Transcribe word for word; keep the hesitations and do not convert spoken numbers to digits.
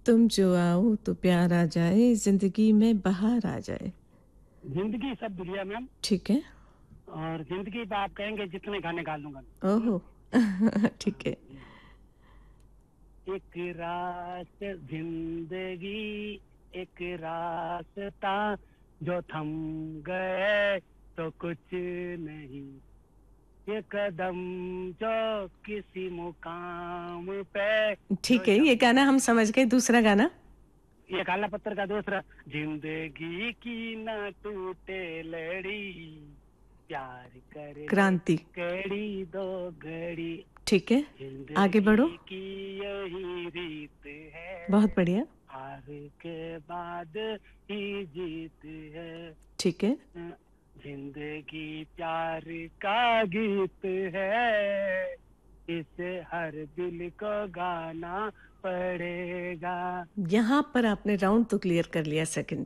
तुम जो आओ तो प्यार आ जाए, जिंदगी में बहार आ जाए। जिंदगी सब दुनिया मैम। ठीक है। और जिंदगी पे आप कहेंगे जितने गाने गा लूंगा। हम्म? ओहो। ठीक हाँ, है। एक रात जिंदगी, एक रास्ता, जो थम गए तो कुछ नहीं, ये कदम जो किसी मुकाम पे जो ठीक है, ये जम गाना हम गए। समझ गए। दूसरा गाना। ये काला पत्थर का दूसरा, जिंदगी की ना टूटे लड़ी, प्यार कर ले क्रांति। कड़ी दो घड़ी, ठीक है, आगे बढ़ो। जिंदगी की यही रीत बहुत है, बढ़िया। हार के बाद ही जीत है, ठीक है। जिंदगी प्यार का गीत है, इसे हर दिल को गाना पड़ेगा। यहाँ पर आपने राउंड तो क्लियर कर लिया सेकंड।